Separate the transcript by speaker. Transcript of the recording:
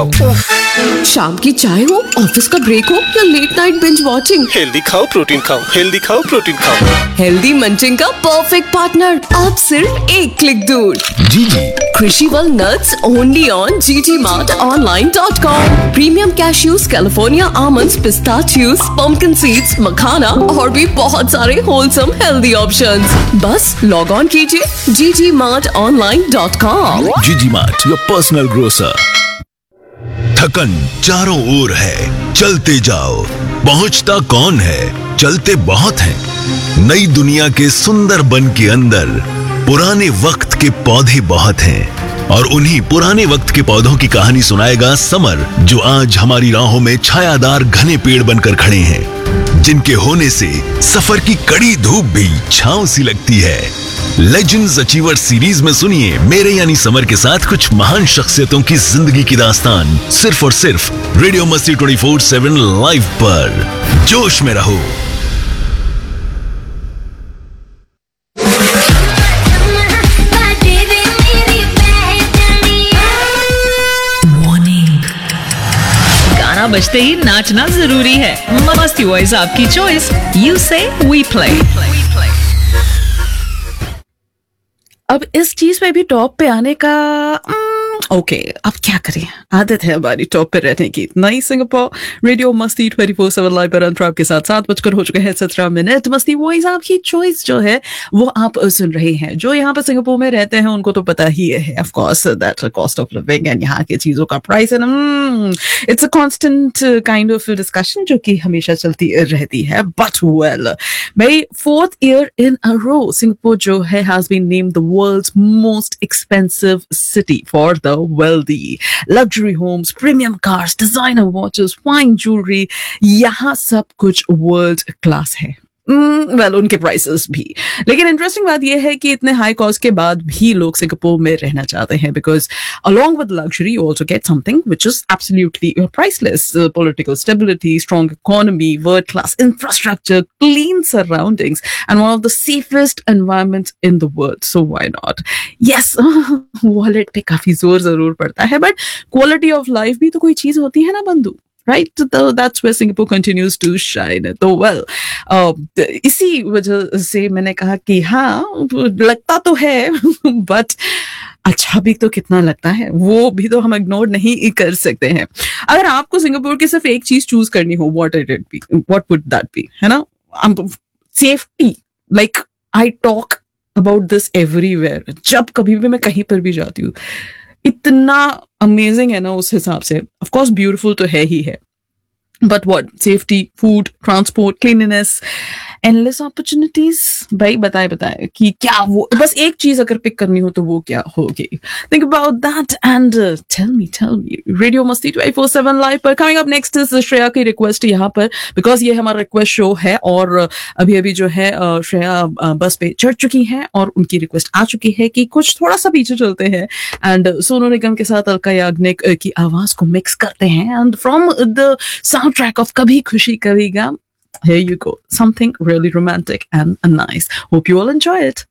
Speaker 1: शाम की चाय हो, ऑफिस का ब्रेक हो या late night binge watching,
Speaker 2: healthy खाओ प्रोटीन खाओ, हेल्दी खाओ प्रोटीन खाओ।
Speaker 1: हेल्दी मंचिंग का परफेक्ट पार्टनर अब सिर्फ एक क्लिक दूर।
Speaker 3: जीजी
Speaker 1: Crunchyroll nuts only on ggmartonline.com. Premium cashews, California almonds, pistachios, pumpkin seeds, मखाना और भी बहुत सारे wholesome healthy options. बस लॉग ऑन कीजिए ggmartonline.com.
Speaker 3: जीजी मार्ट, योर पर्सनल ग्रोसर। थकन चारों ओर है, चलते जाओ। पहुंचता कौन है, चलते बहुत हैं। नई दुनिया के सुंदर बन के अंदर पुराने वक्त के पौधे बहुत हैं और उन्हीं पुराने वक्त के पौधों की कहानी सुनाएगा समर, जो आज हमारी राहों में छायादार घने पेड़ बनकर खड़े हैं, जिनके होने से सफर की कड़ी धूप भी छांव सी लगती है। लेजेंड्स अचीवर सीरीज में सुनिए मेरे यानी समर के साथ कुछ महान शख्सियतों की जिंदगी की दास्तान, सिर्फ और सिर्फ रेडियो मस्ती 24/7 लाइव पर। जोश में रहो।
Speaker 4: गाना बजते ही नाचना जरूरी है। मस्ती वॉइस आपकी चॉइस, यू से वी प्ले।
Speaker 5: अब इस चीज पे भी टॉप पे आने का ओके, अब क्या करें, आदत है हमारी टॉप पे रहने की। नई सिंगापुर रेडियो मस्ती 24/7 लाइव पर अंतर आपके साथ 7 बजकर हो चुके हैं 17 मिनट। मस्ती वॉइस आपकी चॉइस जो है वो आप सुन रहे हैं। जो यहाँ पर सिंगापुर में रहते हैं उनको तो पता ही है of course that cost of living and यहाँ की चीजों का price and it's a constant kind of discussion जो कि हमेशा चलती रहती है। बट वेल भाई, 4th year in a row Singapore जो है has been named the world's most expensive city for the wealthy. Luxury homes, premium cars, designer watches, fine jewelry, यहाँ सब कुछ world class है। वेल उनके प्राइसेस भी। लेकिन इंटरेस्टिंग बात यह है कि इतने हाई कॉस्ट के बाद भी लोग सिंगापुर में रहना चाहते हैं, because along with luxury you also get something which is absolutely priceless: political stability, strong economy, world class infrastructure, clean surroundings and one of the safest environments in the world. So why not? Yes, wallet पे काफी जोर जरूर पड़ता है, but quality of life भी तो कोई चीज होती है ना बंधु, right? So that's where Singapore continues to shine. तो well, इसी वजह से मैंने कहा कि हाँ लगता तो है बट अच्छा भी तो कितना लगता है वो भी तो हम इग्नोर नहीं कर सकते हैं। अगर आपको सिंगापुर की सिर्फ एक चीज चूज करनी हो, what would that be? है ना, safety. Like I talk about this everywhere, जब कभी भी मैं कहीं पर भी जाती हूँ, इतना अमेजिंग है ना उस हिसाब से। ऑफ कोर्स ब्यूटीफुल तो है ही है, but what, safety, food, transport, cleanliness, endless opportunities. भाई बताए कि क्या वो, बस एक चीज अगर पिक करनी हो तो वो क्या होगी? Think about that and tell me radio मस्ती 24/7 लाइव पर। Coming up next is Shreya की रिक्वेस्ट यहाँ पर, बिकॉज ये हमारा रिक्वेस्ट शो है और अभी जो है श्रेया बस पे चढ़ चुकी हैं और उनकी रिक्वेस्ट आ चुकी है कि कुछ थोड़ा सा पीछे चलते हैं एंड सोनू निगम के साथ अलका याग्निक की आवाज को मिक्स करते हैं and from the sound track of कभी खुशी कभी गम, here you go, something really romantic and nice. Hope you all enjoy it.